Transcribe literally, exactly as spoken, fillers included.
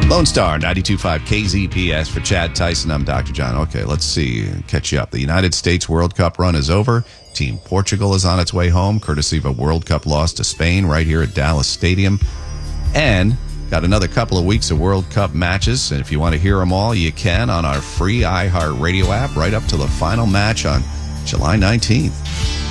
Lone Star, ninety-two point five K Z P S for Chad Tyson. I'm Doctor John. Okay, let's see. Catch you up. The United States World Cup run is over. Team Portugal is on its way home, courtesy of a World Cup loss to Spain right here at Dallas Stadium. And got another couple of weeks of World Cup matches. And if you want to hear them all, you can on our free iHeartRadio app right up to the final match on July nineteenth.